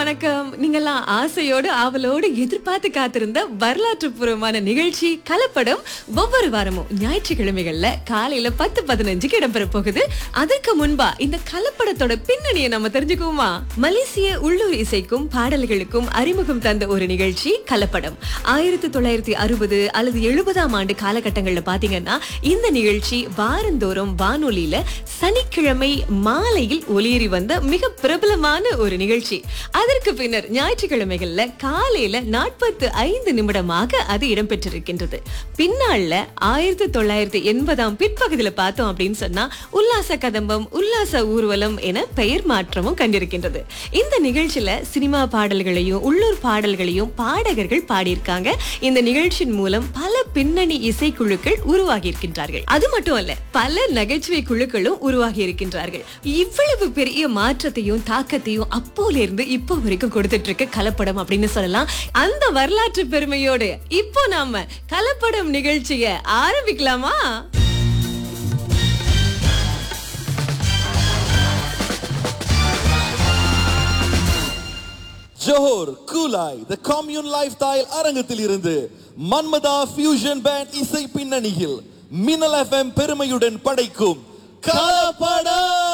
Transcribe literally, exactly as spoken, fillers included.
வணக்கம். நீங்கெல்லாம் ஆசையோடு ஆவலோடு எதிர்பார்த்து காத்திருந்த வரலாற்று பூர்வமான நிகழ்ச்சி கலப்படம் ஒவ்வொரு வாரமும் ஞாயிற்றுக்கிழமைகள்ல காலையில பத்து பதினஞ்சுக்கு இடம்பெற போகுது. அதற்கு முன்பா இந்த கலப்படத்தோட பின்னணியை நம்ம தெரிஞ்சுக்குவோமா? மலேசிய உள்ளூர் இசைக்கும் பாடல்களுக்கும் அறிமுகம் தந்த ஒரு நிகழ்ச்சி கலப்படம். ஆயிரத்தி தொள்ளாயிரத்தி அறுபது அல்லது எழுபதாம் ஆண்டு காலகட்டங்கள்ல பாத்தீங்கன்னா இந்த நிகழ்ச்சி வாரந்தோறும் வானொலியில சனிக்கிழமை மாலையில் ஒலியேறி வந்த மிக பிரபலமான ஒரு நிகழ்ச்சி. அதற்கு பின்னர் ஞாயிற்றுக்கிழமைகள்ல காலையில நாற்பத்தி ஐந்து நிமிடமாக அது இடம்பெற்றிருக்கின்றது. பின்னால ஆயிரத்தி தொள்ளாயிரத்தி எண்பதாம் பிற்பகுதியில பார்த்தோம் அப்படின்னு சொன்னா உல்லாச கதம்பம், உல்லாச ஊர்வலம் என பெயர் மாற்றமும் கண்டிருக்கின்றது. இந்த நிகழ்ச்சியில சினிமா பாடல்களையும் உள்ளூர் பாடல்களையும் பாடகர்கள் பாடியிருக்காங்க. இந்த நிகழ்ச்சியின் மூலம் பல பின்னணி இசைக்குழுக்கள் உருவாகி இருக்கின்றார்கள். அது மட்டும் அல்ல, பல நகைச்சுவை குழுக்களும் உருவாகி இருக்கின்றார்கள். இவ்வளவு பெரிய மாற்றத்தையும் தாக்கத்தையும் அப்போல இருந்து இப்போ வரைக்கும் கொடுத்துட்டு இருக்க கலப்படம் அப்படின்னு சொல்லலாம். அந்த வரலாற்று பெருமையோடு இப்போ நாம கலப்படம் நிகழ்ச்சியை ஆரம்பிக்கலாமா? ஜோஹர் கூலாய் தி கம்யூன் லைஃப் ஸ்டைல் அரங்கத்தில் இருந்து மன்மதா ஃபியூஷன் பேண்ட் இசை பின்னணியில் மின்னல் எஃப்எம் பெருமையுடன் படைக்கும் கலப்படம்.